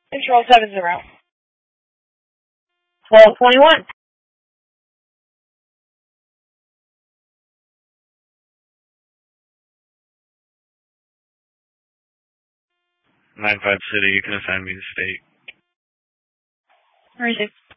Control 70. 1221. 9-5 City, you can assign me the state. Where is it?